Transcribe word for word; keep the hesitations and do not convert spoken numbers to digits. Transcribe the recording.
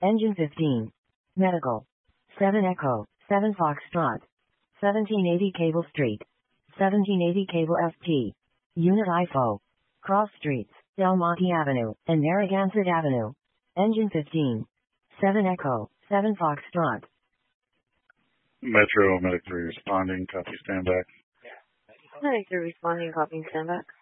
Engine fifteen. Medical. seven Echo, seven Foxtrot. seventeen eighty Cable Street. seventeen eighty Cable F T. Unit I F O. Cross Streets, Del Monte Avenue, and Narragansett Avenue. Engine fifteen. seven Echo, seven Foxtrot. Metro, Medic three responding, copy, stand back. Medic three responding, copy, stand back.